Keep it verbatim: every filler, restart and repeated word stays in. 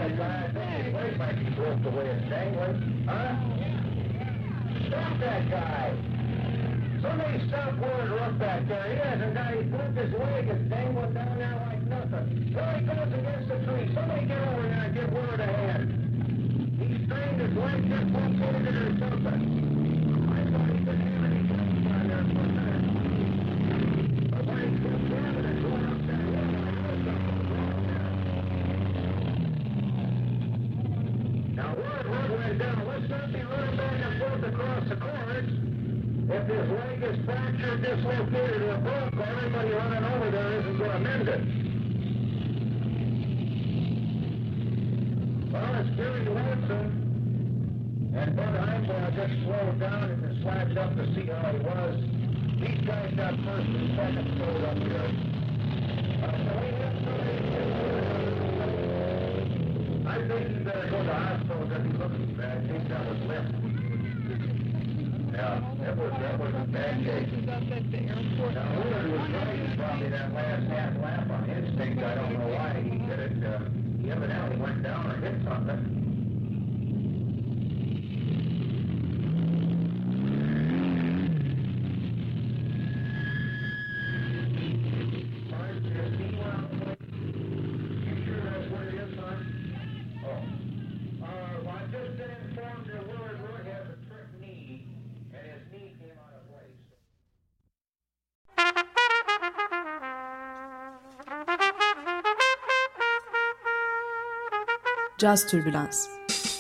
that guy. I think his leg might be broke the way it's dangling. Huh? Stop that guy. Somebody stop Willard Rook back there. He hasn't got, he broke his leg. It's dangling down there like nothing. Well, he goes against the tree. Somebody get over there and give Willard a hand. He strained his leg, just located it or something. I thought he didn't have any guns down there for a minute. But when he kept grabbing it, going up that hill, I knew something was wrong there. Now, Willard Rook went down. Let's not be running back and forth across the corners. If his leg is fractured, dislocated, or broke, everybody running over there isn't going to mend it. Well, it's Gary Lonesome and Bud Heimwell just slowed down and just flashed up to see how he was. These guys got first and second slowed up here. Uh, so we have somebody. I think he better go to the hospital because he looks bad. I think that was left. Yeah, that was, that was a bad case. Now, Willard was right probably that last half lap on instinct. I don't know why he did it. Uh, he evidently went down or hit something. You sure that's what it is, son? Oh. Uh, well, I've just been informed that Willard Rook has a trick knee. And his knee came out of place. Caz Türbülans.